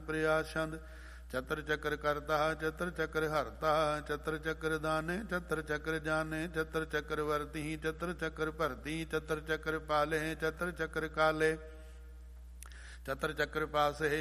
ਪ੍ਰਿਆਸੰਦ। ਚਤਰ ਚੱਕਰ ਕਰਤਾ ਚਤਰ ਚੱਕਰ ਹਰਤਾ, ਚਤਰ ਚੱਕਰ ਦਾਨੇ ਚਤਰ ਚੱਕਰ ਜਾਨੇ, ਚਤਰ ਚੱਕਰ ਵਰਤੀ ਚਤਰ ਚੱਕਰ ਭਰਤੀ, ਚਤਰ ਚੱਕਰ ਪਾਲੇ ਚਤਰ ਚੱਕਰ ਕਾਲੇ, ਚਤਰ ਚੱਕਰ ਪਾਸੇ